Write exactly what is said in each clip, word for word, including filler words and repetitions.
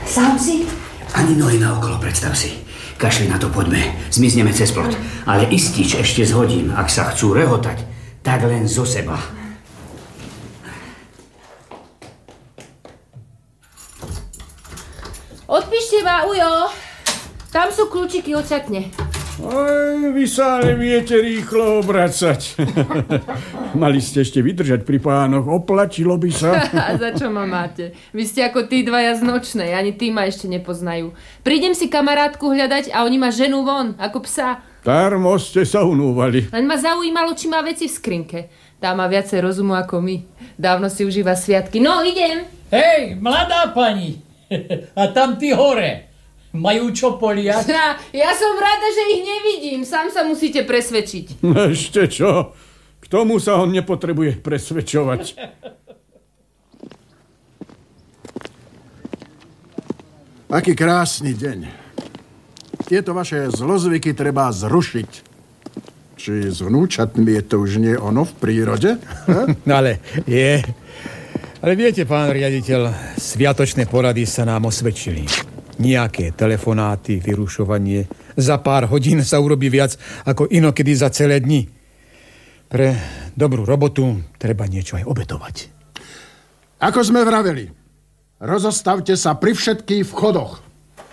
Sám si? Ani nohy naokolo, predstav si. Kašli na to, poďme. Zmizneme cez plot. Ale istič ešte zhodím. Ak sa chcú rehotať, tak len zo seba. Odpíšte ma, Ujo. Tam sú kľúčiky od šatne. Aj, vy sa neviete rýchlo obracať. Mali ste ešte vydržať pri pánoch, oplatilo by sa. A za čo ma máte? Vy ste ako tí dvaja z nočnej, ani tí ma ešte nepoznajú. Prídem si kamarátku hľadať a oni ma ženú von, ako psa. Darmo ste sa unúvali. Len ma zaujímalo, či má veci v skrinke. Tá má viacej rozumu ako my. Dávno si užíva sviatky. No, idem. Hej, mladá pani. A tam ty hore. Majú čo poliať? Ja, ja som rada, že ich nevidím. Sám sa musíte presvedčiť. Ešte čo? K tomu sa on nepotrebuje presvedčovať. Aký krásny deň. Tieto vaše zlozvyky treba zrušiť. Či s vnúčatmi je to už nie ono v prírode? No ale je. Ale viete, pán riaditeľ, sviatočné porady sa nám osvedčili. Nejaké telefonáty, vyrušovanie. Za pár hodín sa urobí viac ako inokedy za celé dni. Pre dobrú robotu treba niečo aj obetovať. Ako sme vraveli, rozostavte sa pri všetkých vchodoch.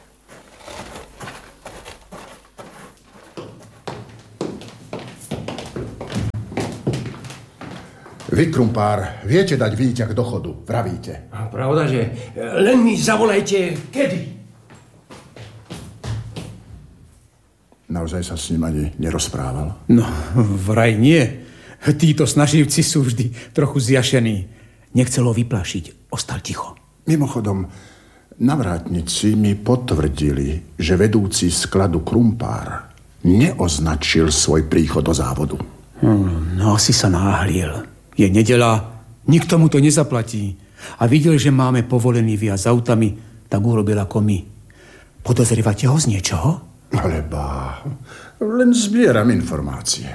Vy, Krumpár, viete dať výťah do chodu, vravíte. A pravda, že len mi zavolajte, kedy. Naozaj sa s ním ani nerozprával? No, vraj nie. Títo snaživci sú vždy trochu zjašení. Nechcel ho vyplašiť, ostal ticho. Mimochodom, navrátnici mi potvrdili, že vedúci skladu Krumpár neoznačil svoj príchod do závodu. Hmm, no, asi sa náhliel. Je nedeľa, nikto mu to nezaplatí. A videl, že máme povolený viac autami, tak urobil ako my. Podozrievate ho z niečoho? Ale bá, len zbieram informácie.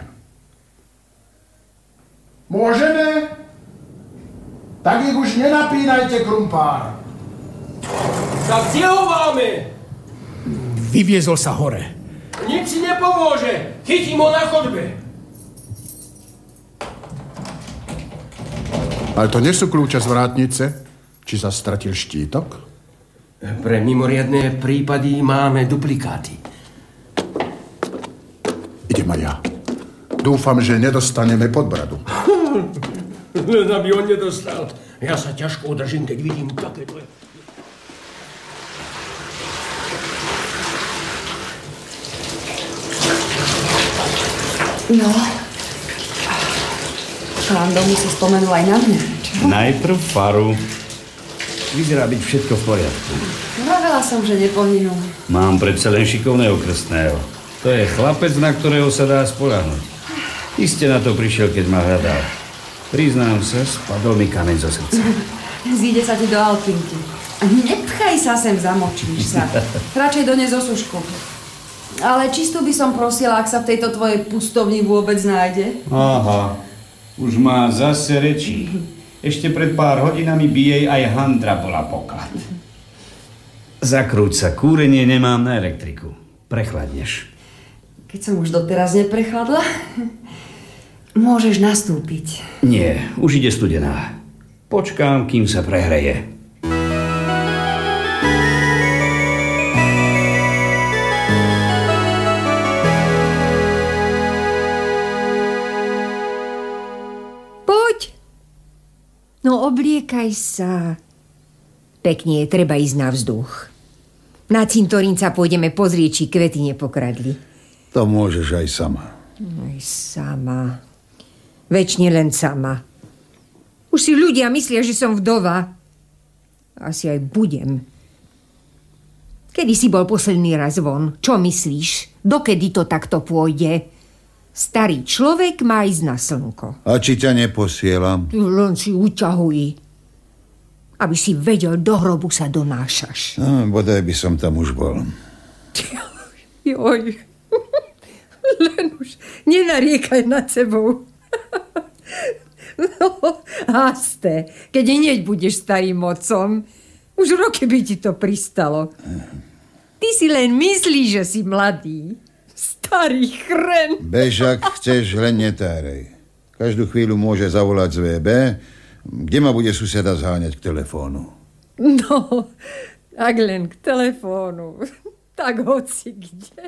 Môžeme? Tak ich už nenapínajte, Krumpár. Tak kde ho máme? Vyviezol sa hore. Nič si nepomôže. Chytím ho na chodbe. Ale to nie sú kľúče z vrátnice? Či sa stratil štítok? Pre mimoriadne prípady máme duplikáty. Idem aj ja. Dúfam, že nedostaneme podbradu. Len aby on nedostal. Ja sa ťažko udržím, keď vidím takéto... No. Pán Domu si spomenul aj na mňa, čo? Najprv faru. Vyzerá byť všetko v poriadku. Vravela som, že nepohynul. Mám predsa len šikovného krstného. To je chlapec, na ktorého sa dá spoľahnúť. Iste na to prišiel, keď ma hľadal. Priznám sa, spadol mi kameň zo srdca. Zíde sa ti do Alpinky. Nepchaj sa sem, zamočíš sa. Radšej dones osušku. Ale čisto by som prosila, ak sa v tejto tvojej pustovni vôbec nájde. Aha, už má zase rečí. Ešte pred pár hodinami by jej aj handra bola poklad. Zakrúť sa, kúrenie nemám na elektriku. Prechladneš. Keď som už doteraz neprechladla, môžeš nastúpiť. Nie, už ide studená. Počkám, kým sa prehreje. Poď. No obliekaj sa. Pekne je, treba ísť na vzduch. Na cintorín sa pôjdeme pozrieť, či kvety nepokradli. To môžeš aj sama. Aj sama. Večne len sama. Už si ľudia myslia, že som vdova. Asi aj budem. Kedy si bol posledný raz von? Čo myslíš? Dokedy to takto pôjde? Starý človek má ísť na slnko. A či ťa neposielam? Len si uťahuj. Aby si vedel, do hrobu sa donášaš. No, bodaj by som tam už bol. Joj. Len už nenariekaj nad sebou. No, hasté, keď hneď budeš starým otcom. Už roky by ti to pristalo. Ty si len myslíš, že si mladý. Starý chren. Bež, ak chceš, len netárej. Každú chvíľu môže zavolať z vé bé, kde ma bude suseda zháňať k telefónu. No, ak len k telefónu. Tak hoci kde.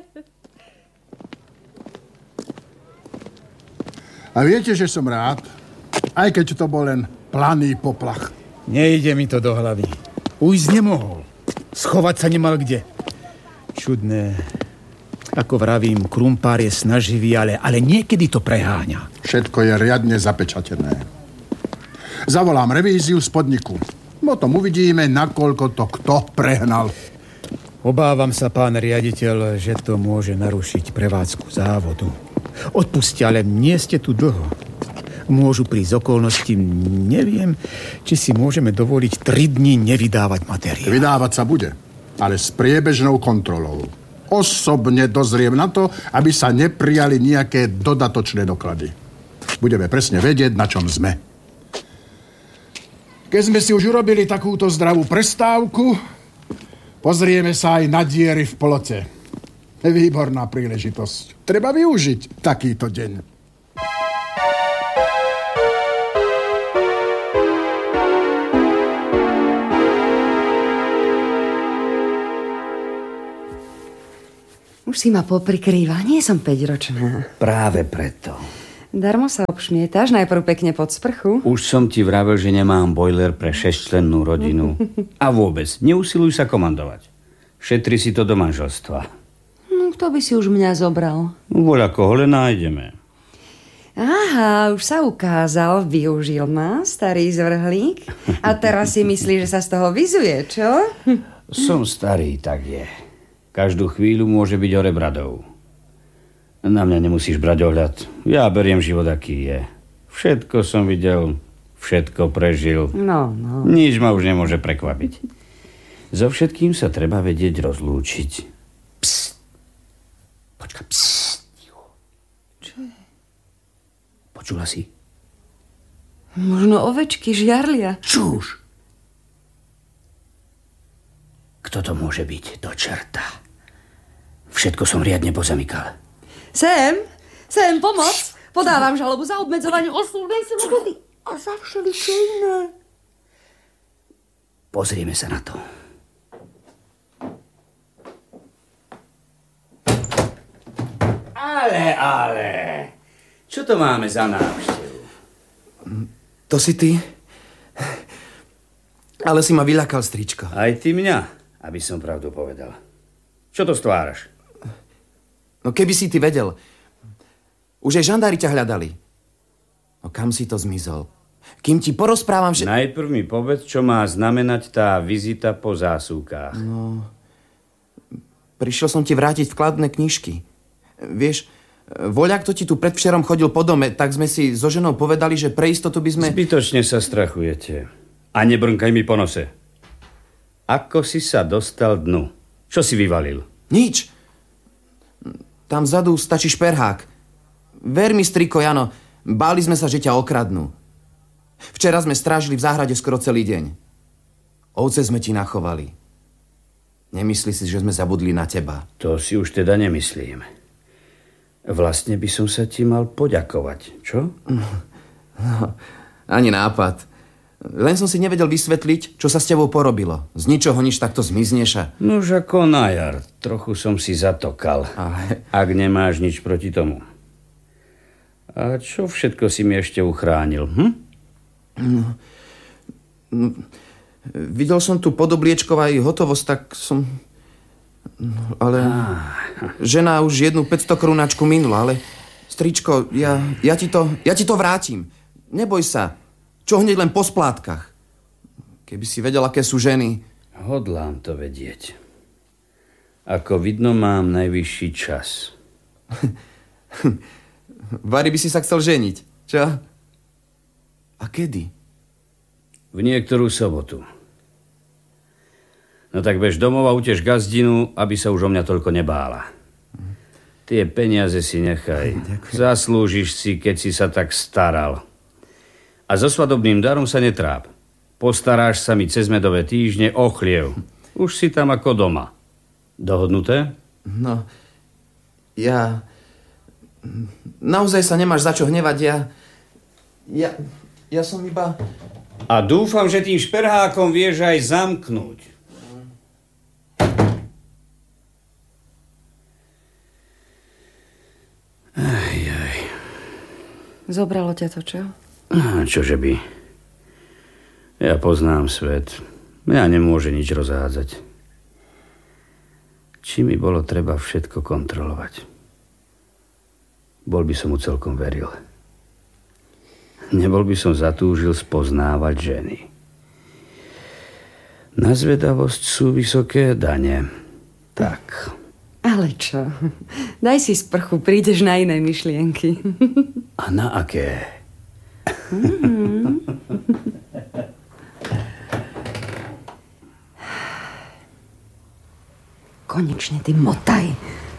A viete, že som rád, aj keď to bol len planý poplach. Nejde mi to do hlavy. Ujsť nemohol. Schovať sa nemal kde. Čudné. Ako vravím, krumpár je snaživý, ale, ale niekedy to preháňa. Všetko je riadne zapečatené. Zavolám revíziu z podniku. Potom uvidíme, nakoľko to kto prehnal. Obávam sa, pán riaditeľ, že to môže narušiť prevádzku závodu. Odpusťte, ale nie ste tu dlho. Môžu prísť okolnosti, neviem, či si môžeme dovoliť tri dni nevydávať materiál. Vydávať sa bude, ale s priebežnou kontrolou. Osobne dozriem na to, aby sa neprijali nejaké dodatočné doklady. Budeme presne vedieť, na čom sme. Keď sme si už urobili takúto zdravú prestávku, pozrieme sa aj na diery v plote. Výborná príležitosť. Treba využiť takýto deň. Už si ma poprikrýva, nie som päťročná. Práve preto. Darmo sa obšmietaš, najprv pekne pod sprchu. Už som ti vravel, že nemám bojler pre šesťčlennú rodinu. A vôbec, neusiluj sa komandovať. Šetri si to do manželstva. No, kto by si už mňa zobral? Voľa koho len nájdeme. Aha, už sa ukázal, využil ma, starý zvrhlík. A teraz si myslí, že sa z toho vyzuje, čo? Som starý, tak je. Každú chvíľu môže byť hore bradou. Na mňa nemusíš brať ohľad. Ja beriem život, aký je. Všetko som videl, všetko prežil. No, no. Nič ma už nemôže prekvapiť. So všetkým sa treba vedieť rozlúčiť. Psst. Počka, psst. Čo je? Počula si? Možno ovečky žiarlia. Čuž. Kto to môže byť? Do čerta. Všetko som riadne pozamykal. Sem, sem, pomoc. Podávam žalobu za obmedzovanie osobnej slobody a za všeličo iné. Pozrieme sa na to. Ale, ale. Čo to máme za návštevu? To si ty? Ale si ma vyľakal, stričko. Aj ty mňa, aby som pravdu povedal. Čo to stváraš? No keby si ty vedel. Už aj žandári ťa hľadali. No kam si to zmizol? Kým ti porozprávam, že... Najprv mi povedz, čo má znamenať tá vizita po zásuvkách. No... Prišiel som ti vrátiť vkladné knižky. Vieš, voľak to ti tu predvčerom chodil po dome, tak sme si so ženou povedali, že pre istotu by sme... Zbytočne sa strachujete. A nebrnkaj mi po nose. Ako si sa dostal dnu? Čo si vyvalil? Nič. Tam vzadu stačí šperhák. Ver mi, striko Jano, báli sme sa, že ťa okradnú. Včera sme strážili v záhrade skoro celý deň. Ovce sme ti nachovali. Nemyslí si, že sme zabudli na teba? To si už teda nemyslím. Vlastne by som sa ti mal poďakovať, čo? No, ani nápad. Len som si nevedel vysvetliť, čo sa s tebou porobilo. Z ničoho nič takto zmizneš a... Nož ako na jar. Trochu som si zatokal. Ale... Ak nemáš nič proti tomu. A čo všetko si mi ešte uchránil, hm? No, no, videl som tu pod obliečkou aj hotovosť, tak som... No, ale... Ah. Žena už jednu päťsto korunáčku minula, ale... Stričko, ja, ja, ti to, ja ti to vrátim. Neboj sa. Čo hneď len po splátkach. Keby si vedel, aké sú ženy. Hodlám to vedieť. Ako vidno, mám najvyšší čas. Vary by si sa chcel ženiť, čo? A kedy? V niektorú sobotu. No tak bež domov a uteš gazdinu, aby sa už o mňa toľko nebála. Tie peniaze si nechaj. Ďakujem. Zaslúžiš si, keď si sa tak staral. A so svadobným darom sa netráp. Postaráš sa mi cez medové týždne o chliev. Už si tam ako doma. Dohodnuté? No, ja... Naozaj sa nemáš za čo hnevať, ja... Ja... Ja som iba... A dúfam, že tým šperhákom vieš aj zamknúť. Aj, aj. Zobralo ťa to, čo? Čože by? Ja poznám svet. Ja nemôže nič rozhádzať. Či mi bolo treba všetko kontrolovať? Bol by som mu celkom veril. Nebol by som zatúžil spoznávať ženy. Na zvedavosť sú vysoké dane. Tak. Ale čo? Daj si sprchu, prídeš na iné myšlienky. A na aké? Mm. Konečne ty motaj.